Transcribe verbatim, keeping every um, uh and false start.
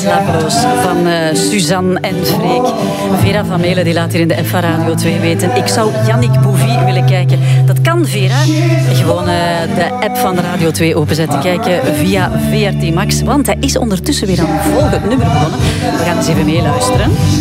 Slapeloos van uh, Suzanne en Freek. Vera van Melen die laat hier in de F van Radio twee weten. Ik zou Yannick Bouvy willen kijken. Dat kan, Vera. Gewoon uh, de app van Radio twee openzetten. Kijken via V R T Max. Want hij is ondertussen weer aan een volgend nummer begonnen. We gaan eens even meeluisteren.